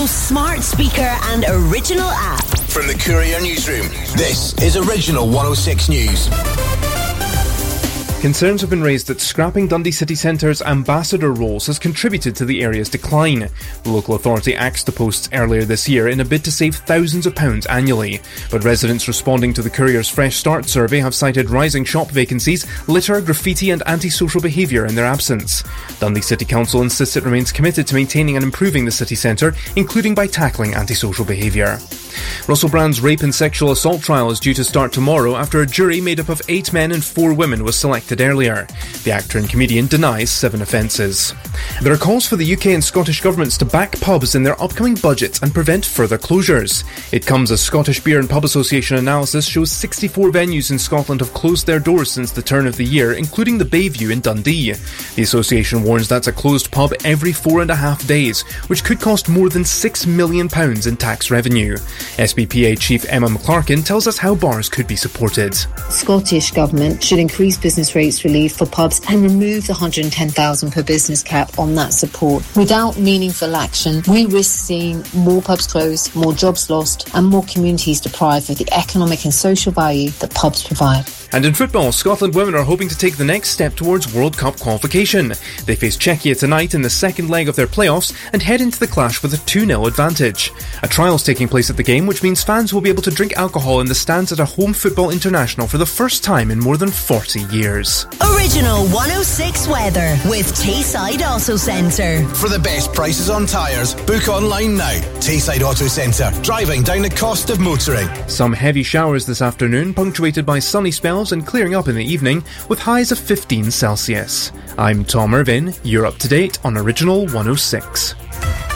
smart speaker and original app. From the Courier Newsroom, this is Original 106 News. Concerns have been raised that scrapping Dundee City Centre's ambassador roles has contributed to the area's decline. The local authority axed the posts earlier this year in a bid to save thousands of pounds annually. But residents responding to the Courier's Fresh Start survey have cited rising shop vacancies, litter, graffiti and antisocial behaviour in their absence. Dundee City Council insists it remains committed to maintaining and improving the city centre, including by tackling antisocial behaviour. Russell Brand's rape and sexual assault trial is due to start tomorrow after a jury made up of 8 men and 4 women was selected earlier. The actor and comedian denies 7 offences. There are calls for the UK and Scottish governments to back pubs in their upcoming budgets and prevent further closures. It comes as Scottish Beer and Pub Association analysis shows 64 venues in Scotland have closed their doors since the turn of the year, including the Bayview in Dundee. The association warns that's a closed pub every 4.5 days, which could cost more than £6 million in tax revenue. SBPA Chief Emma McClarkin tells us how bars could be supported. Scottish Government should increase business rates relief for pubs and remove the $110,000 per business cap on that support. Without meaningful action, we risk seeing more pubs close, more jobs lost and more communities deprived of the economic and social value that pubs provide. And in football, Scotland women are hoping to take the next step towards World Cup qualification. They face Czechia tonight in the second leg of their playoffs and head into the clash with a 2-0 advantage. A trial's taking place at the game, which means fans will be able to drink alcohol in the stands at a home football international for the first time in more than 40 years. Original 106 weather with Tayside Auto Centre. For the best prices on tyres, book online now. Tayside Auto Centre, driving down the cost of motoring. Some heavy showers this afternoon, punctuated by sunny spells and clearing up in the evening with highs of 15 Celsius. I'm Tom Irvin. You're up to date on Original 106.